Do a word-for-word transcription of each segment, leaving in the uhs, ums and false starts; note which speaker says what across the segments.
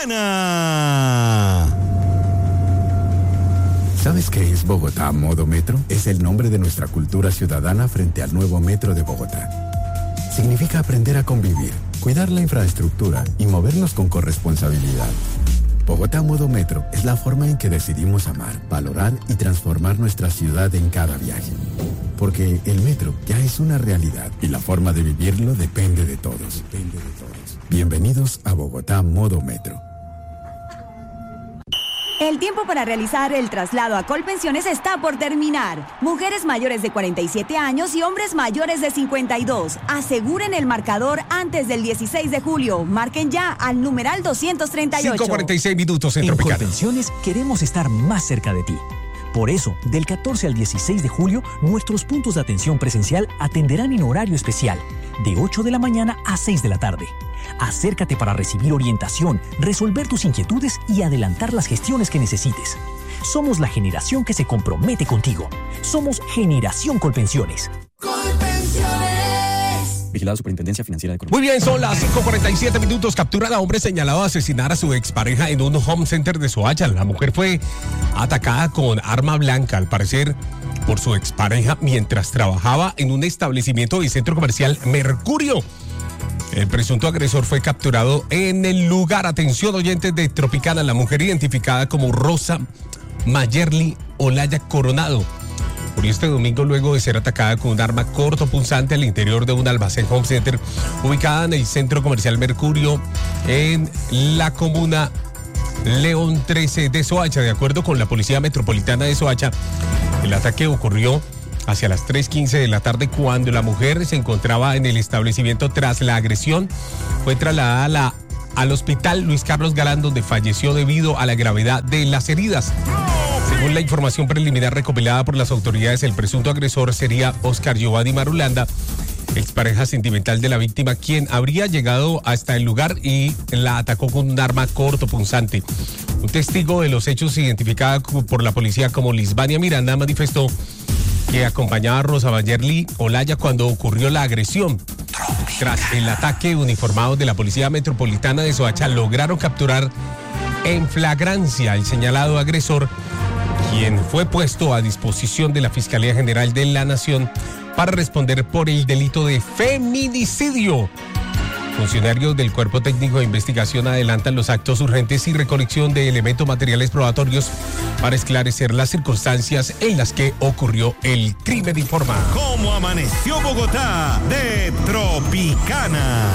Speaker 1: Tropicana.
Speaker 2: ¿Sabes qué es Bogotá Modo Metro? Es el nombre de nuestra cultura ciudadana frente al nuevo Metro de Bogotá. Significa aprender a convivir, cuidar la infraestructura y movernos con corresponsabilidad. Bogotá Modo Metro es la forma en que decidimos amar, valorar y transformar nuestra ciudad en cada viaje. Porque el metro ya es una realidad y la forma de vivirlo depende de todos. Depende de todos. Bienvenidos a Bogotá Modo Metro.
Speaker 3: El tiempo para realizar el traslado a Colpensiones está por terminar. Mujeres mayores de cuarenta y siete años y hombres mayores de cincuenta y dos. Aseguren el marcador antes del dieciséis de julio. Marquen ya al numeral doscientos treinta y ocho.
Speaker 4: cinco cuarenta y seis minutos en Tropicana.
Speaker 5: En Colpensiones queremos estar más cerca de ti. Por eso, del catorce al dieciséis de julio, nuestros puntos de atención presencial atenderán en horario especial, de ocho de la mañana a seis de la tarde. Acércate para recibir orientación, resolver tus inquietudes y adelantar las gestiones que necesites. Somos la generación que se compromete contigo. Somos Generación Colpensiones.
Speaker 6: Colpensiones.
Speaker 7: Vigilado Superintendencia Financiera de Colombia.
Speaker 4: Muy bien, son las cinco cuarenta y siete minutos. Capturan a hombre señalado de asesinar a su expareja en un home center de Soacha. La mujer fue atacada con arma blanca, al parecer por su expareja, mientras trabajaba en un establecimiento del centro comercial Mercurio. El presunto agresor fue capturado en el lugar. Atención, oyentes de Tropicana. La mujer identificada como Rosa Mayerly Olaya Coronado murió este domingo luego de ser atacada con un arma cortopunzante al interior de un almacén home center ubicada en el centro comercial Mercurio en la comuna León trece de Soacha. De acuerdo con la Policía Metropolitana de Soacha, el ataque ocurrió hacia las tres quince de la tarde cuando la mujer se encontraba en el establecimiento. Tras la agresión, fue trasladada a la, al hospital Luis Carlos Galán, donde falleció debido a la gravedad de las heridas. Según la información preliminar recopilada por las autoridades, el presunto agresor sería Oscar Giovanni Marulanda, expareja sentimental de la víctima, quien habría llegado hasta el lugar y la atacó con un arma cortopunzante. Un testigo de los hechos, identificada por la policía como Lisbania Miranda, manifestó que acompañaba a Rosa Mayerly Olaya cuando ocurrió la agresión. Tras el ataque, uniformados de la Policía Metropolitana de Soacha lograron capturar en flagrancia al señalado agresor, quien fue puesto a disposición de la Fiscalía General de la Nación para responder por el delito de feminicidio. Funcionarios del Cuerpo Técnico de Investigación adelantan los actos urgentes y recolección de elementos materiales probatorios para esclarecer las circunstancias en las que ocurrió el crimen informado.
Speaker 1: ¿Cómo amaneció Bogotá? De Tropicana.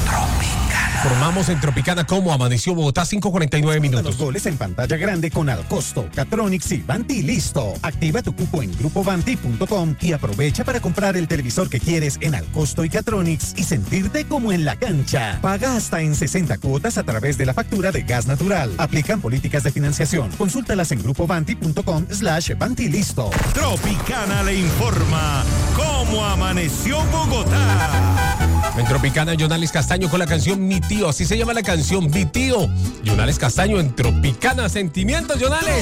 Speaker 4: Formamos en Tropicana como amaneció Bogotá, cinco cuarenta y nueve minutos.
Speaker 8: Los goles en pantalla grande con Alcosto, Catronics y Vanti listo. Activa tu cupo en grupo vanti punto com y aprovecha para comprar el televisor que quieres en Alcosto y Catronics y sentirte como en la cancha. Paga hasta en sesenta cuotas a través de la factura de gas natural. Aplican políticas de financiación. Consúltalas en grupo vanti punto com slash Vanti listo.
Speaker 1: Tropicana le informa cómo amaneció Bogotá.
Speaker 4: En Tropicana, Jonales Castaño con la canción Mi Tío. Así se llama la canción, Mi Tío. Jonales Castaño en Tropicana. Sentimientos, Jonales.